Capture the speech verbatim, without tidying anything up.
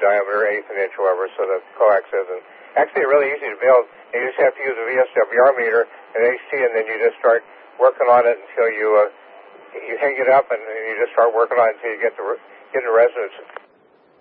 diameter, eighth an inch, whatever, so the coax isn't. Actually, really easy to build. You just have to use a V S W R meter, an H T, and then you just start working on it until you uh, you hang it up, and you just start working on it until you get the get the resonance.